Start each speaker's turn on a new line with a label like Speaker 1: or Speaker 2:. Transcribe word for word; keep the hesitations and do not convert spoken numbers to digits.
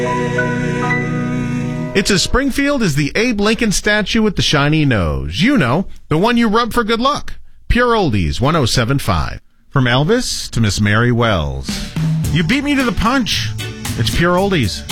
Speaker 1: It's as Springfield as the Abe Lincoln statue with the shiny nose. You know, the one you rub for good luck. Pure Oldies, one oh seven point five. From Elvis to Miss Mary Wells. You beat me to the punch. It's Pure Oldies.